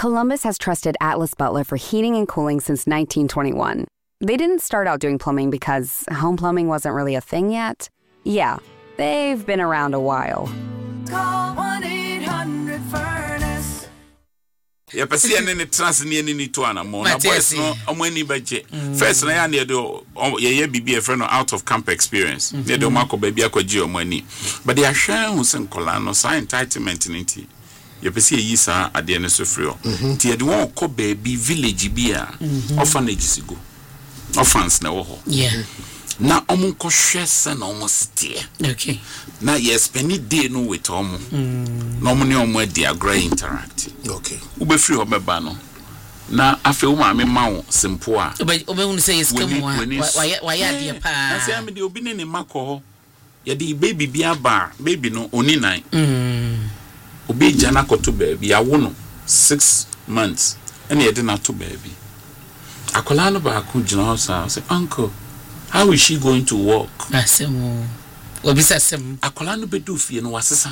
Columbus has trusted Atlas Butler for heating and cooling since 1921. They didn't start out doing plumbing because home plumbing wasn't really a thing yet. Yeah, they've been around a while. Call 1-800-FURNACE. Ya pasi ene ne trans ne ni to anamo na boys no omani baje first na ya ne do ye bibi e friend no out of camp experience ne do mako ba bia kwaji omani but they are sharing who sen kola no sign entitlement nti ye pasi yi sa ade ne so free nti ye de won ko baby village bia orphanage sigo orphans na wo ho Yeah. na omun ko hwese na omun steer Okay. na yes penny day no with omun na omun ne omun adi agra interact Okay. ube free obeba no na afi wo ma me ma wo simple a Obe unu say scam wa ya dia pa na say am de obi ne ne makọ ye de baby bia ba baby no oni nan obi jana koto baby ya wo no 6 months ene ye de na to baby akola no ba ko jina ho say uncle, how is she going to work? Asemu. Obisa sem. Akola no bedu fie no wasesa.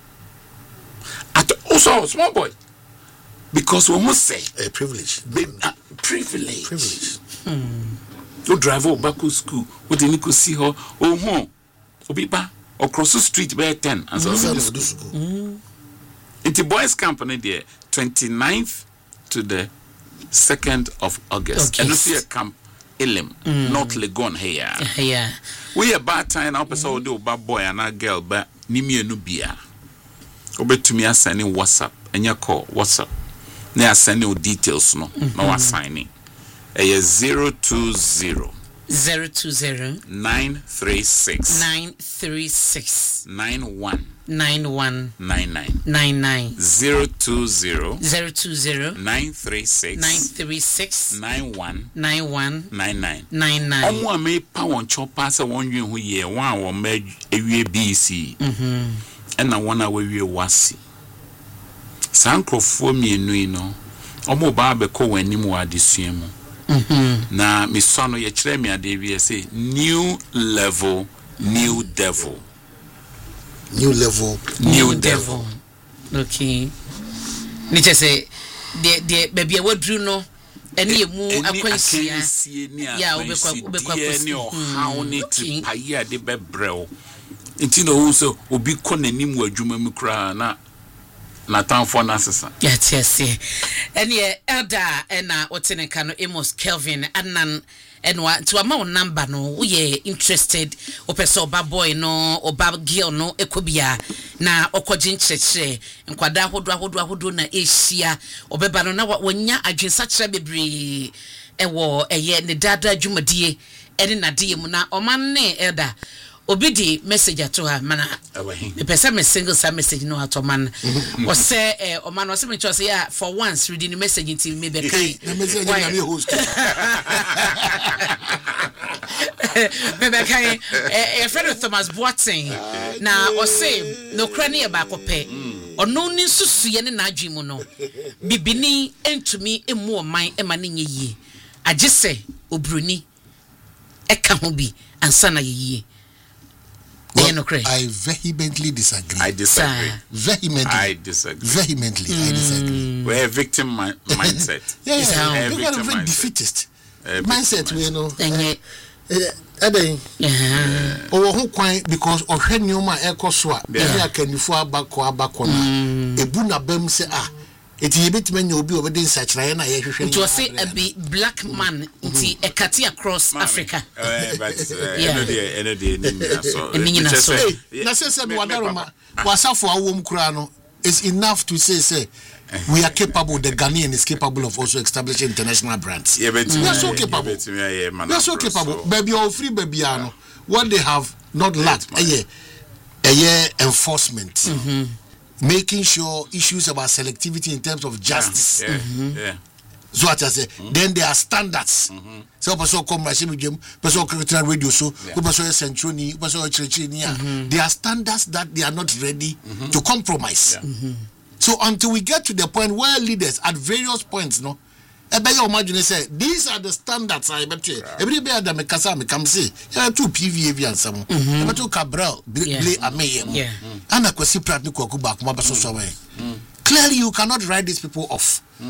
At also small boy. Because we must say a privilege. Privilege. Privilege. You drive over back to school. What did you see her? Oh, home. Obiba across the street by 10 and so It's the boys' company there, 29th to the 2nd of August. And you see a camp. Elim, not Legon here. Yeah. We a bad time now, person do bad boy and a girl, but Nimi Nubia. Obe to me, I send you WhatsApp and you call WhatsApp. Now I send you details, no assigning. A 020 020 936 936 91 91 99 99 020 020 936 936 91 91 99 99 Omo me pa won chopa se won wen hu ye wan wo ma ewie BC na won a we wasi sankrofo mienu yi no omo ba be ko wanim wa adesua mu na me so no ye kire me ade wi say new level new devil. New level, new devil. Okay. Ni say the baby a wadru no eni emu akwansia ya obekwa ni o how ni tripaye ade bebrel nti no wo so obi ko nanim wadwuma mu kra na tanfo na sesa yes eni elder na oteneka no Amos Kelvin anan enwa to ama number no we interested opeso oba boy no oba girl no ekobia na okogye nkyekye nkwada hodo na ehia obeba no na wonya adwensa kyerɛ bebre ewo eye ne dada dwumadie ene nade mu na oman ne elder obi di message ato ha mana the person me single sa message no ato man o say o man o say me cho say ya for once reading the message into me be kai the message na me host me be kai a friend of Thomas Boateng na o say no krani e ba ko pe ono ni susuye ne na adwemu no bibini entumi emu o man e ma ne nyeye agese obruni e ka ho bi ansa na yeye. Well, I vehemently disagree. I disagree. Vehemently. I disagree. Vehemently, I disagree. We're a victim mindset. Yeah. We're a very defeatist mindset. We know. Who quite because of her new my echo swap. Yeah, can you for abakona? Ebuna bem say it is a bit when you'll be over there such it was say a black man inti a cati across Africa. It's enough to say we are capable, the Ghanaian is capable of also establishing international brands. We are so capable. We are so capable. Baby, all free baby, what they have not lacked a year enforcement. Making sure issues about selectivity in terms of justice. So what I say, then there are standards. So person come machine game, person create radio so, person centroni, person churchinia. There are standards that they are not ready to compromise. So until we get to the point where leaders at various points, no, imagine say these are the standards. I bet you everybody that me kasa me come say two PVAV and some. I two Cabral play a mayhem. And I kwesi prat ni kwaku back. Clearly, you cannot write these people off.